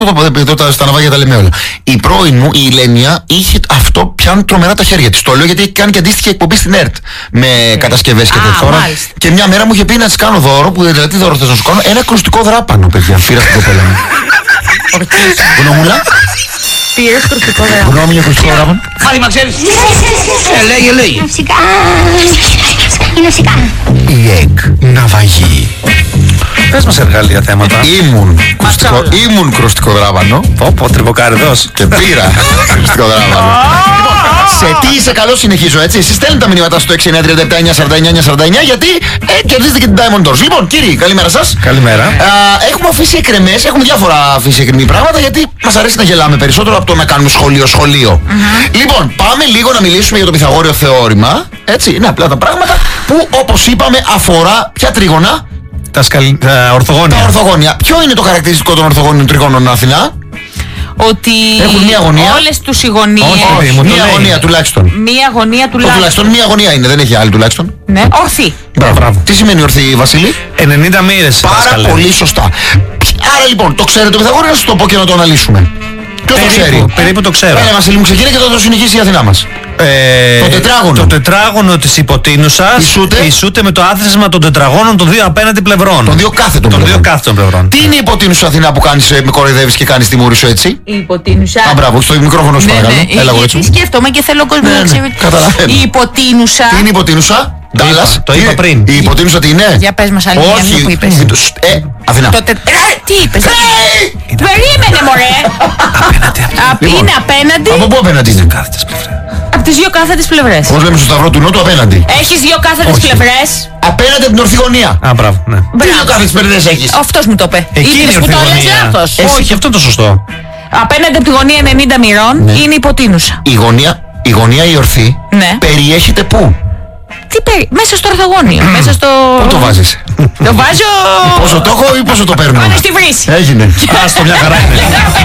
Τότε στα ναυάγια τα λέμε όλα. Η πρώην μου, η Ηλένια, είχε αυτό πιάνει τρομερά τα χέρια της. Το λέω γιατί έχει κάνει και αντίστοιχη εκπομπή στην ΕΡΤ με κατασκευές και τέτοια. Και μια μέρα μου είχε πει να της κάνω δώρο, που δηλαδή τι δώρο θες να σου κάνω, ένα κρουστικό δράπανο, παιδιά. Πήρα στην κοπέλα μου. Γνώμουλα. Πήρες κρουστικό δράπανο. Γνώμη για κρουστικό δράπανο. Μάλιστα, ξέρεις. Λέγε. Φυσικά. Είναι φυσικά. Η ΕΚ ναυαγή. Πες μας εργαλεία θέματα. Ήμουν κρουστικό δράπανο. Πω, τριβοκάριδος. Και πήρα κρουστικό δράπανο. Σε τι είσαι καλό, συνεχίζω έτσι. Εσείς στέλνετε τα μηνύματα στο 6937-949-949 γιατί κερδίζετε και την Diamond Doors. Λοιπόν, κύριοι, καλημέρα σας. Καλημέρα. Έχουμε αφήσει εκκρεμές, έχουμε διάφορα αφήσει εκκρεμή πράγματα γιατί μας αρέσει να γελάμε περισσότερο από το να κάνουμε σχολείο. Λοιπόν, πάμε λίγο να μιλήσουμε για το Πυθαγόριο θεώρημα. Έτσι, είναι απλά τα πράγματα που όπως είπαμε αφορά ποια τρίγωνα. Τα ορθογώνια. Τα ορθογώνια. Ποιο είναι το χαρακτηριστικό των ορθογώνιων τριγώνων Αθηνά? Ότι έχουν μία γωνία. Όλες τους οι γωνίες. Μία γωνία τουλάχιστον. Μία γωνία τουλάχιστον. Μία γωνία είναι, δεν έχει άλλη τουλάχιστον. Ναι, ορθή. Μπράβο. Τι σημαίνει ορθή, Βασίλη? 90 μοίρες. Πάρα πολύ σωστά. Άρα λοιπόν, το ξέρετε το Πυθαγόριο, να σας το πω και να το αναλύσουμε. Ποιος το ξέρει? Περίπου το ξέρω. Έλα Βασίλη μου, ξεκινά και θα το συνεχίσει η Αθηνά μας. Το τετράγωνο. Το τετράγωνο της υποτείνουσας ισούται με το άθροισμα των τετραγώνων των δύο απέναντι πλευρών. Των δύο κάθετων πλευρών. Τι είναι η υποτείνουσα Αθηνά που κάνεις, με κοροϊδεύεις και κάνεις τη μούρη σου έτσι? Η υποτείνουσα. Α, μπράβο, στο μικρόφωνο σου παρακαλώ. Έλα εγώ έτσι. Τι σκέφτομαι και θέλω ο κόσμος να ξέρει. Καταλαβαίνω. Η υποτείνουσα. Τι είναι η υποτείνουσα? Ντάλλας. Το είπα πριν. Η υποτείνουσα τι είναι? Για πες μας άλλη μια που είπες. Αθηνά. Τι είπες? Περίμενε μωρέ. Είναι απέναντι. Από πού απέναντι είναι? Από τις δύο κάθετες πλευρές. Όπως λέμε στο Σταυρό του Νότου, απέναντι. Έχεις δύο κάθετες πλευρές. Απέναντι από την ορθή γωνία. Α, μπράβο, ναι. Τι δύο κάθετες πλευρές έχεις? Αυτός μου το είπε. Εκεί είναι η που ορθή το λες γωνία. λάθος. Όχι, αυτό είναι το σωστό. Απέναντι από τη γωνία 90 μοιρών είναι υποτείνουσα. Η γωνία η ορθή περιέχεται πού? Μέσα στο ορθογώνιο. Μέσα στο... Πού το βάζεις? Το βάζω... Πόσο το έχω ή πόσο το παίρνω? Πάνε στη βρύση. Έγινε. Άστο, μια χαρά είναι.